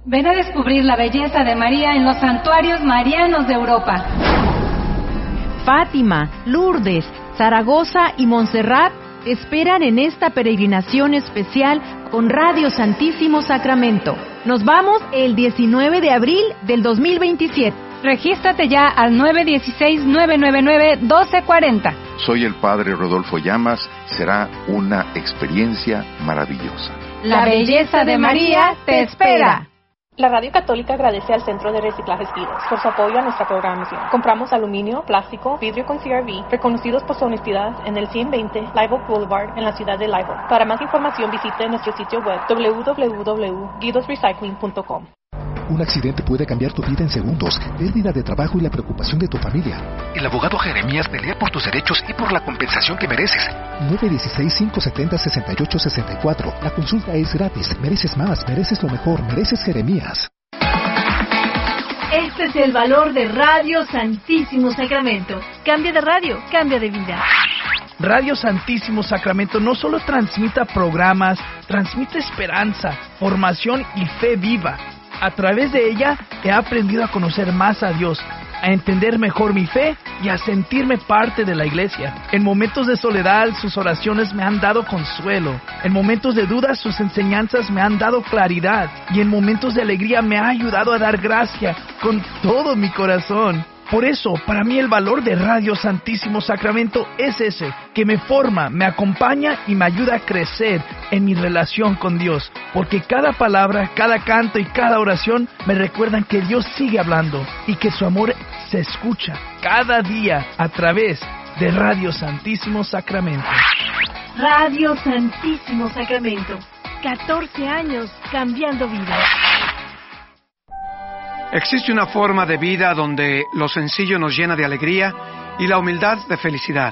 Ven a descubrir la belleza de María en los santuarios marianos de Europa. Fátima, Lourdes, Zaragoza y Montserrat te esperan en esta peregrinación especial con Radio Santísimo Sacramento. Nos vamos el 19 de abril del 2027. Regístrate ya al 916-999-1240. Soy el Padre Rodolfo Llamas. Será una experiencia maravillosa. La belleza de María te espera. La Radio Católica agradece al Centro de Reciclajes Vidas por su apoyo a nuestra programación. Compramos aluminio, plástico, vidrio con CRV, reconocidos por su honestidad en el 120 Live Oak Boulevard en la ciudad de Live Oak. Para más información visite nuestro sitio web www.guidosrecycling.com. Un accidente puede cambiar tu vida en segundos, pérdida de trabajo y la preocupación de tu familia. El abogado Jeremías pelea por tus derechos y por la compensación que mereces. 916-570-6864. La consulta es gratis. Mereces más, mereces lo mejor, mereces Jeremías. Este es el valor de Radio Santísimo Sacramento. Cambia de radio, cambia de vida. Radio Santísimo Sacramento no solo transmite programas, transmite esperanza, formación y fe viva. A través de ella he aprendido a conocer más a Dios, a entender mejor mi fe y a sentirme parte de la iglesia. En momentos de soledad, sus oraciones me han dado consuelo. En momentos de dudas, sus enseñanzas me han dado claridad. Y en momentos de alegría me ha ayudado a dar gracia con todo mi corazón. Por eso, para mí el valor de Radio Santísimo Sacramento es ese, que me forma, me acompaña y me ayuda a crecer en mi relación con Dios. Porque cada palabra, cada canto y cada oración me recuerdan que Dios sigue hablando y que su amor se escucha cada día a través de Radio Santísimo Sacramento. Radio Santísimo Sacramento. 14 años cambiando vidas. Existe una forma de vida donde lo sencillo nos llena de alegría y la humildad de felicidad.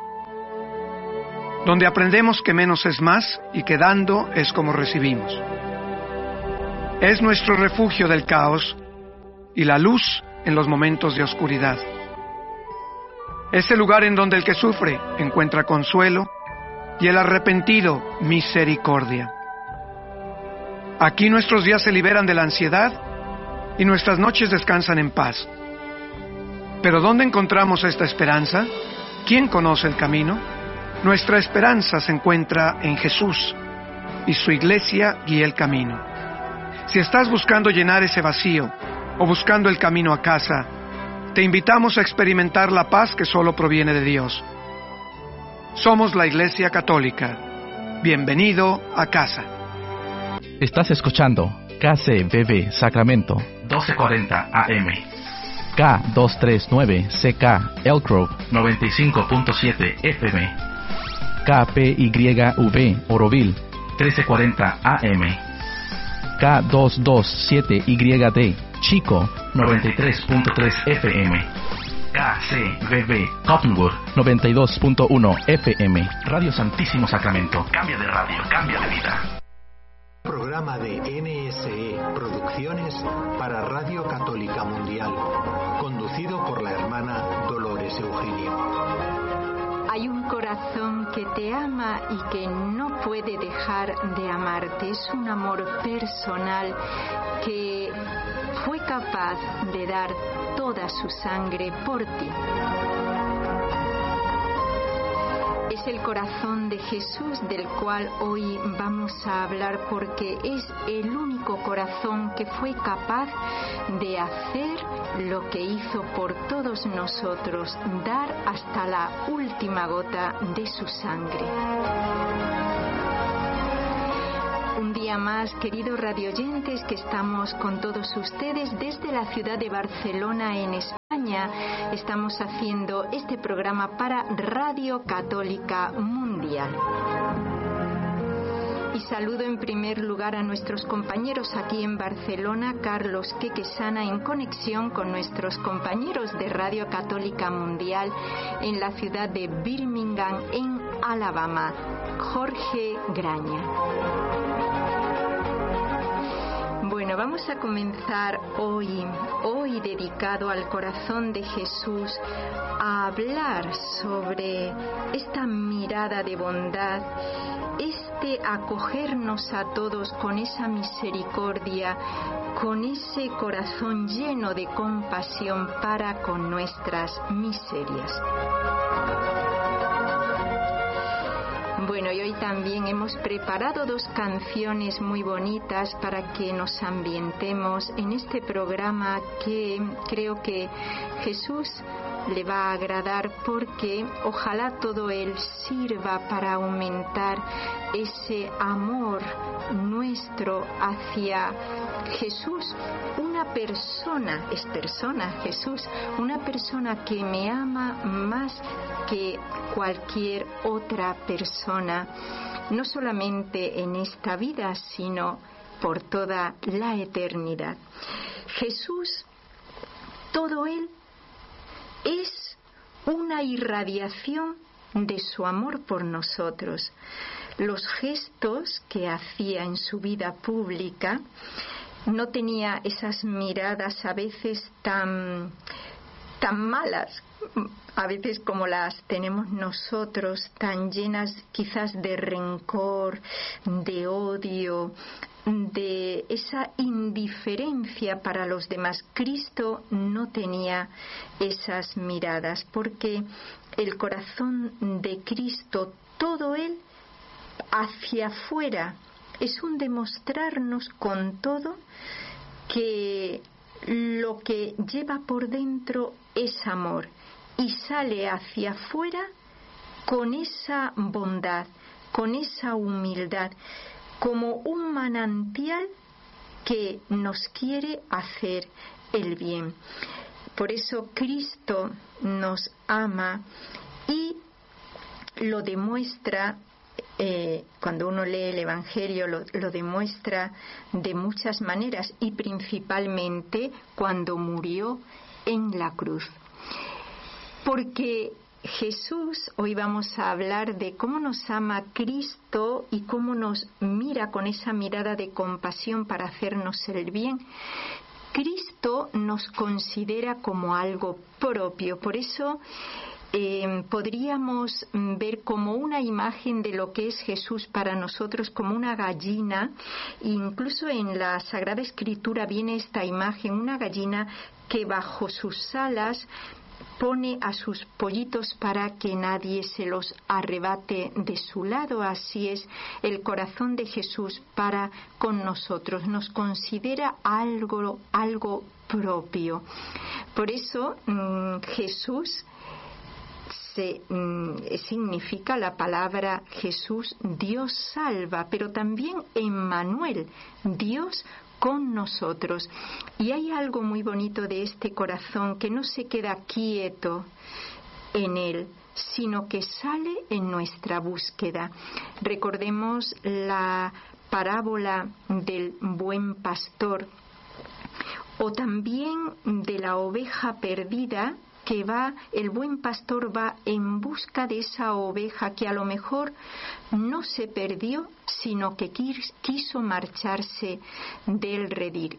Donde aprendemos que menos es más y que dando es como recibimos. Es nuestro refugio del caos y la luz en los momentos de oscuridad. Es el lugar en donde el que sufre encuentra consuelo y el arrepentido misericordia. Aquí nuestros días se liberan de la ansiedad y nuestras noches descansan en paz. ¿Pero dónde encontramos esta esperanza? ¿Quién conoce el camino? Nuestra esperanza se encuentra en Jesús, y su iglesia guía el camino. Si estás buscando llenar ese vacío, o buscando el camino a casa, te invitamos a experimentar la paz que solo proviene de Dios. Somos la Iglesia Católica. Bienvenido a casa. Estás escuchando KCBB Sacramento 1240 AM, K239CK Elk Grove 95.7 FM, KPYV Oroville 1340 AM, K227YD Chico 93.3 FM, KCBB Cottonwood 92.1 FM. Radio Santísimo Sacramento. Cambia de radio, cambia de vida. Programa de NSE Producciones para Radio Católica Mundial, conducido por la hermana Dolores Eugenio. Hay un corazón que te ama y que no puede dejar de amarte. Es un amor personal que fue capaz de dar toda su sangre por ti. Es el corazón de Jesús del cual hoy vamos a hablar, porque es el único corazón que fue capaz de hacer lo que hizo por todos nosotros, dar hasta la última gota de su sangre. Un día más, queridos radioyentes, que estamos con todos ustedes desde la ciudad de Barcelona, en España. Estamos haciendo este programa para Radio Católica Mundial. Y saludo en primer lugar a nuestros compañeros aquí en Barcelona, Carlos Quequesana, en conexión con nuestros compañeros de Radio Católica Mundial en la ciudad de Birmingham, en Alabama, Jorge Graña. Bueno, vamos a comenzar hoy dedicado al corazón de Jesús, a hablar sobre esta mirada de bondad, este promete acogernos a todos con esa misericordia, con ese corazón lleno de compasión para con nuestras miserias. Bueno, y hoy también hemos preparado 2 canciones muy bonitas para que nos ambientemos en este programa que creo que Jesús le va a agradar, porque ojalá todo él sirva para aumentar ese amor nuestro hacia Jesús, una persona, es persona Jesús, una persona que me ama más que cualquier otra persona, no solamente en esta vida, sino por toda la eternidad. Jesús, todo él es una irradiación de su amor por nosotros. Los gestos que hacía en su vida pública, no tenía esas miradas a veces tan malas, a veces como las tenemos nosotros, tan llenas quizás de rencor, de odio, de esa indiferencia para los demás. Cristo no tenía esas miradas, porque el corazón de Cristo, todo él hacia afuera, es un demostrarnos con todo que lo que lleva por dentro es amor y sale hacia afuera con esa bondad, con esa humildad, como un manantial que nos quiere hacer el bien. Por eso Cristo nos ama y lo demuestra. Cuando uno lee el Evangelio lo demuestra de muchas maneras, y principalmente cuando murió en la cruz. Porque Jesús, hoy vamos a hablar de cómo nos ama Cristo y cómo nos mira con esa mirada de compasión para hacernos el bien. Cristo nos considera como algo propio, por eso podríamos ver como una imagen de lo que es Jesús para nosotros, como una gallina. Incluso en la Sagrada Escritura viene esta imagen, una gallina que bajo sus alas pone a sus pollitos para que nadie se los arrebate de su lado. Así es el corazón de Jesús para con nosotros, nos considera algo propio. Por eso Jesús significa la palabra Jesús, Dios salva, pero también Emmanuel, Dios con nosotros. Y hay algo muy bonito de este corazón, que no se queda quieto en él, sino que sale en nuestra búsqueda. Recordemos la parábola del buen pastor, o también de la oveja perdida, que el buen pastor va en busca de esa oveja que a lo mejor no se perdió, sino que quiso marcharse del redil.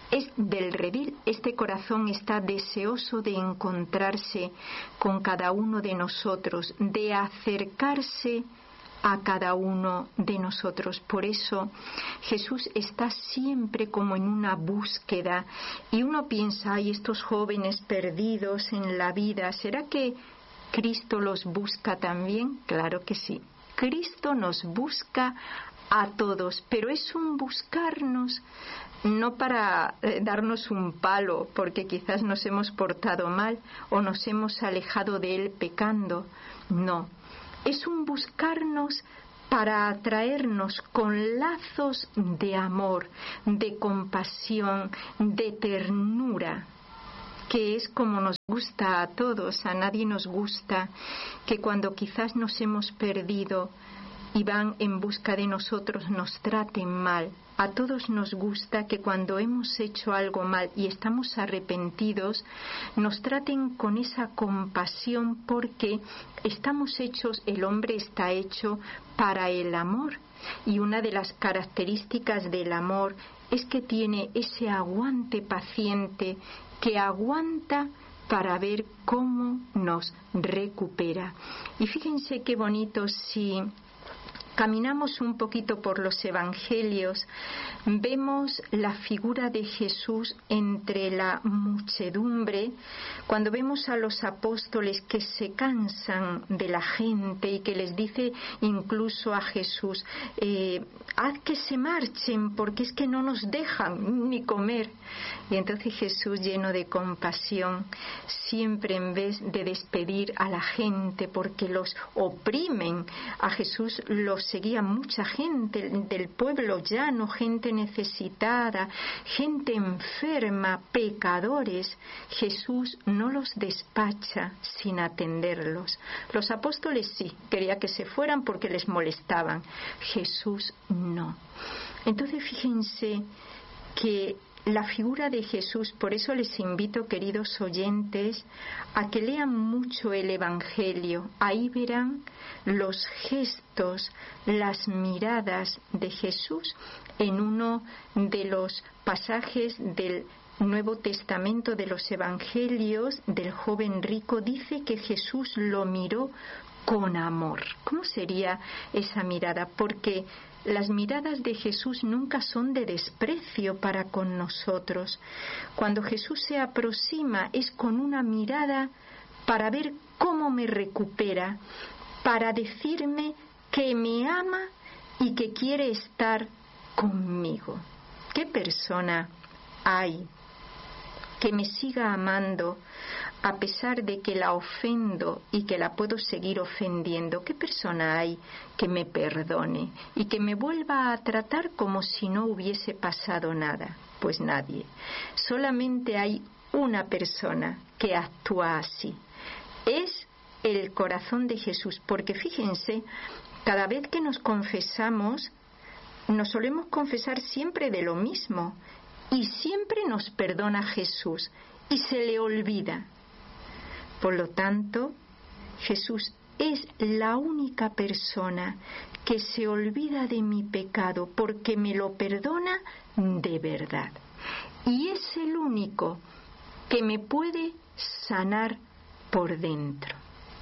Este corazón está deseoso de encontrarse con cada uno de nosotros, de acercarse a cada uno de nosotros. Por eso Jesús está siempre como en una búsqueda, y uno piensa, ay, estos jóvenes perdidos en la vida, ¿será que Cristo los busca también? Claro que sí. Cristo nos busca a todos, pero es un buscarnos no para darnos un palo porque quizás nos hemos portado mal o nos hemos alejado de Él pecando. No. Es un buscarnos para atraernos con lazos de amor, de compasión, de ternura, que es como nos gusta a todos. A nadie nos gusta que cuando quizás nos hemos perdido y van en busca de nosotros nos traten mal. A todos nos gusta que cuando hemos hecho algo mal y estamos arrepentidos, nos traten con esa compasión, porque estamos hechos, el hombre está hecho para el amor. Y una de las características del amor es que tiene ese aguante paciente, que aguanta para ver cómo nos recupera. Y fíjense qué bonito si caminamos un poquito por los evangelios, vemos la figura de Jesús entre la muchedumbre, cuando vemos a los apóstoles que se cansan de la gente y que les dice incluso a Jesús, haz que se marchen porque es que no nos dejan ni comer. Y entonces Jesús, lleno de compasión, siempre en vez de despedir a la gente porque los oprimen, a Jesús los seguía mucha gente del pueblo llano, gente necesitada, gente enferma, pecadores. Jesús no los despacha sin atenderlos. Los apóstoles sí, quería que se fueran porque les molestaban. Jesús no. Entonces fíjense que la figura de Jesús, por eso les invito, queridos oyentes, a que lean mucho el Evangelio. Ahí verán los gestos, las miradas de Jesús en uno de los pasajes del Nuevo Testamento de los Evangelios. Del joven rico dice que Jesús lo miró con amor. ¿Cómo sería esa mirada? Porque las miradas de Jesús nunca son de desprecio para con nosotros. Cuando Jesús se aproxima es con una mirada para ver cómo me recupera, para decirme que me ama y que quiere estar conmigo. ¿Qué persona hay que me siga amando a pesar de que la ofendo y que la puedo seguir ofendiendo? ¿Qué persona hay que me perdone y que me vuelva a tratar como si no hubiese pasado nada? Pues nadie. Solamente hay una persona que actúa así. Es el corazón de Jesús, porque fíjense, cada vez que nos confesamos, nos solemos confesar siempre de lo mismo. Y siempre nos perdona Jesús y se le olvida. Por lo tanto, Jesús es la única persona que se olvida de mi pecado porque me lo perdona de verdad. Y es el único que me puede sanar por dentro.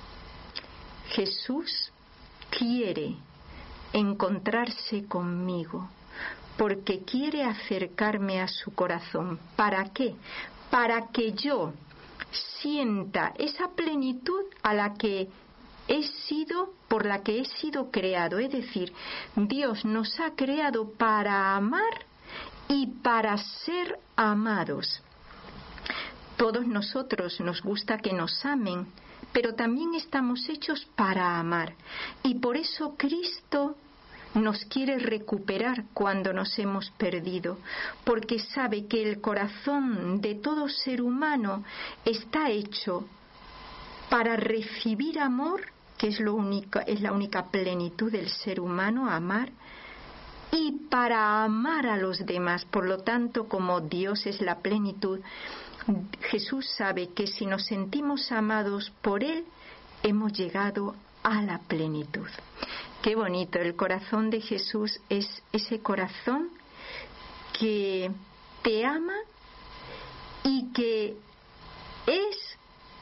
Jesús quiere encontrarse conmigo porque quiere acercarme a su corazón. ¿Para qué? Para que yo sienta esa plenitud a la que he sido, por la que he sido creado. Es decir, Dios nos ha creado para amar y para ser amados. Todos nosotros nos gusta que nos amen, pero también estamos hechos para amar. Y por eso Cristo nos quiere recuperar cuando nos hemos perdido, porque sabe que el corazón de todo ser humano está hecho para recibir amor, que es la única plenitud del ser humano, amar, y para amar a los demás. Por lo tanto, como Dios es la plenitud, Jesús sabe que si nos sentimos amados por Él, hemos llegado a la plenitud. Qué bonito, el corazón de Jesús es ese corazón que te ama y que es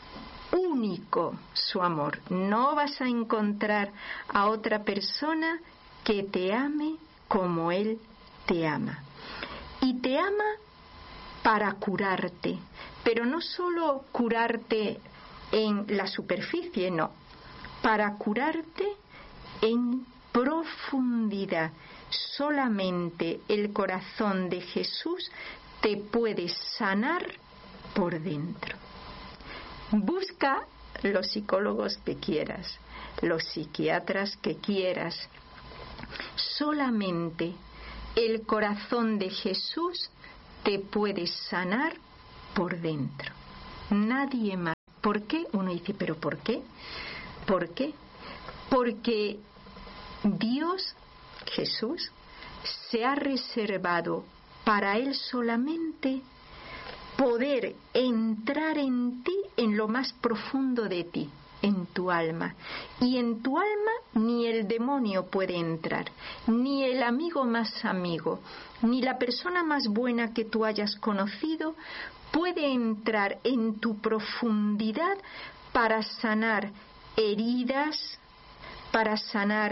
único su amor. No vas a encontrar a otra persona que te ame como Él te ama. Y te ama para curarte, pero no solo curarte en la superficie, no, para curarte en profundidad. Solamente el corazón de Jesús te puede sanar por dentro. Busca los psicólogos que quieras, los psiquiatras que quieras. Solamente el corazón de Jesús te puede sanar por dentro. Nadie más. ¿Por qué? Uno dice, ¿pero por qué? ¿Por qué? Porque Dios, Jesús, se ha reservado para Él solamente poder entrar en ti, en lo más profundo de ti, en tu alma. Y en tu alma ni el demonio puede entrar, ni el amigo más amigo, ni la persona más buena que tú hayas conocido puede entrar en tu profundidad para sanar heridas, para sanar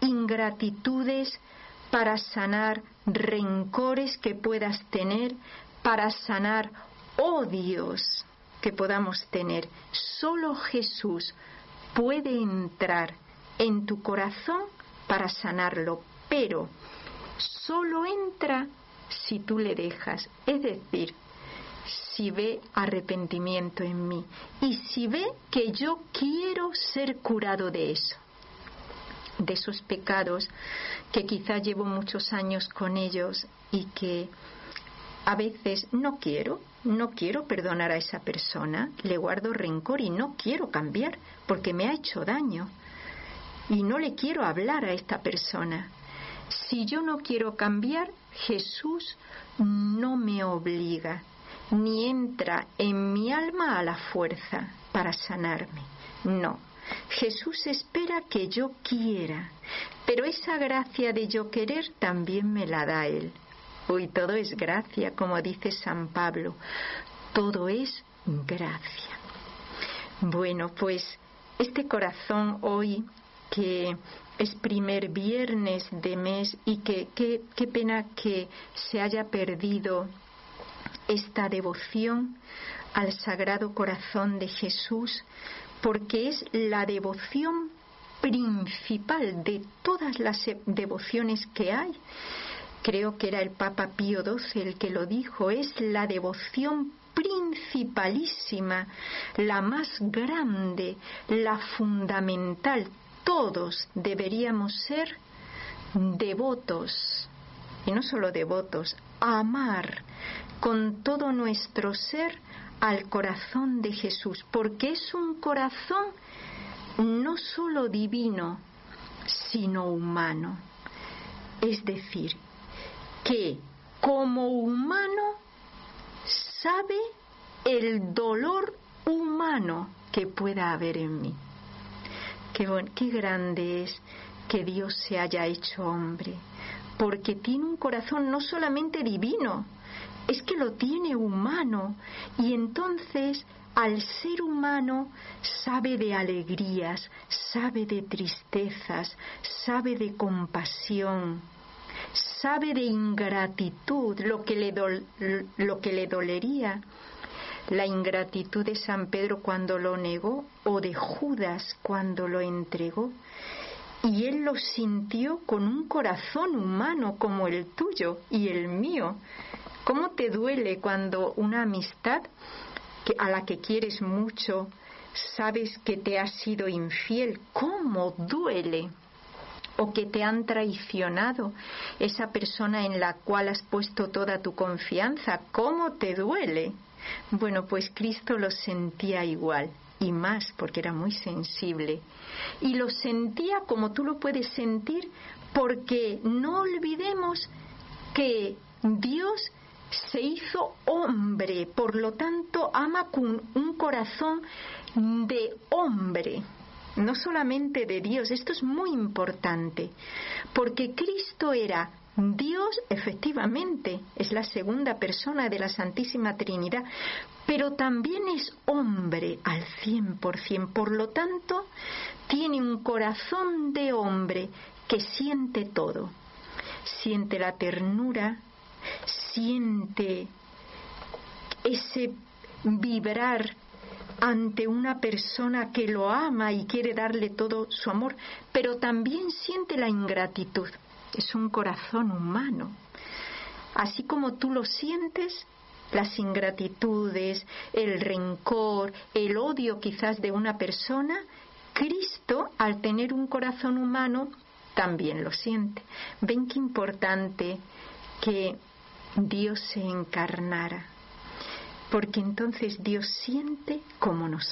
ingratitudes, para sanar rencores que puedas tener, para sanar odios que podamos tener. Solo Jesús puede entrar en tu corazón para sanarlo, pero solo entra si tú le dejas, es decir, si ve arrepentimiento en mí y si ve que yo quiero ser curado de eso, de esos pecados que quizá llevo muchos años con ellos y que a veces no quiero perdonar a esa persona, le guardo rencor y no quiero cambiar porque me ha hecho daño y no le quiero hablar a esta persona. Si yo no quiero cambiar, Jesús no me obliga, ni entra en mi alma a la fuerza para sanarme. No, Jesús espera que yo quiera, pero esa gracia de yo querer también me la da Él. Hoy todo es gracia, como dice San Pablo, todo es gracia. Bueno, pues este corazón hoy, que es primer viernes de mes y que qué pena que se haya perdido esta devoción al Sagrado Corazón de Jesús, porque es la devoción principal de todas las devociones que hay. Creo que era el Papa Pío XII el que lo dijo, es la devoción principalísima, la más grande, la fundamental. Todos deberíamos ser devotos, y no solo devotos, amar con todo nuestro ser al corazón de Jesús, porque es un corazón no solo divino, sino humano. Es decir, que como humano sabe el dolor humano que pueda haber en mí. Qué grande es que Dios se haya hecho hombre, porque tiene un corazón no solamente divino, es que lo tiene humano, y entonces al ser humano sabe de alegrías, sabe de tristezas, sabe de compasión, sabe de ingratitud, lo que le dolería. La ingratitud de San Pedro cuando lo negó, o de Judas cuando lo entregó. Y él lo sintió con un corazón humano como el tuyo y el mío. ¿Cómo te duele cuando una amistad a la que quieres mucho, sabes que te ha sido infiel? ¿Cómo duele? O que te han traicionado, esa persona en la cual has puesto toda tu confianza. ¿Cómo te duele? Bueno, pues Cristo lo sentía igual, y más porque era muy sensible. Y lo sentía como tú lo puedes sentir, porque no olvidemos que Dios se hizo hombre, por lo tanto ama con un corazón de hombre, no solamente de Dios. Esto es muy importante, porque Cristo era Dios, efectivamente, es la segunda persona de la Santísima Trinidad, pero también es hombre al 100%, por lo tanto, tiene un corazón de hombre que siente todo. Siente la ternura, siente ese vibrar ante una persona que lo ama y quiere darle todo su amor, pero también siente la ingratitud. Es un corazón humano. Así como tú lo sientes, las ingratitudes, el rencor, el odio quizás de una persona, Cristo, al tener un corazón humano, también lo siente. Ven qué importante que Dios se encarnara, porque entonces Dios siente como nosotros.